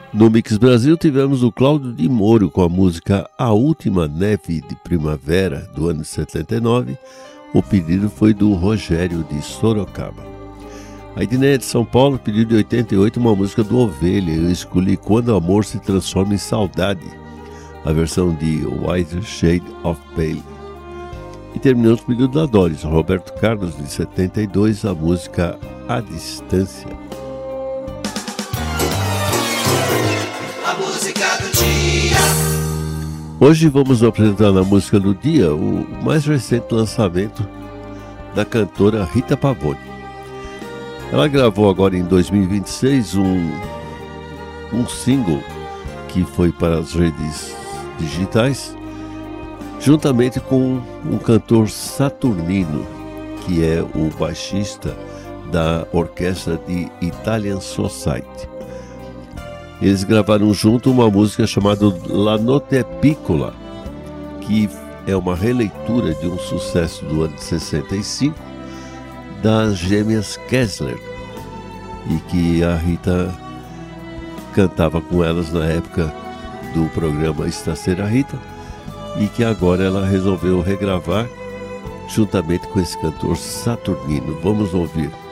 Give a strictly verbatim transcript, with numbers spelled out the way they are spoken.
No Mix Brasil tivemos o Cláudio de Moro com a música A Última Neve de Primavera, do ano setenta e nove. O pedido foi do Rogério de Sorocaba. A Edneia de São Paulo pediu de oitenta e oito uma música do Ovelha. Eu escolhi Quando o Amor se Transforma em Saudade, a versão de White Shade of Pale. E terminamos o pedido da Doris, Roberto Carlos, de setenta e dois, a música A Distância. A música do dia. Hoje vamos apresentar na música do dia o mais recente lançamento da cantora Rita Pavone. Ela gravou agora em dois mil e vinte e seis um, um single que foi para as redes digitais, juntamente com um cantor saturnino, que é o baixista da orquestra de Italian Society. Eles gravaram junto uma música chamada La Notte Piccola, que é uma releitura de um sucesso do ano de sessenta e cinco das gêmeas Kessler, e que a Rita cantava com elas na época do programa Estaceira Rita, e que agora ela resolveu regravar juntamente com esse cantor saturnino. Vamos ouvir.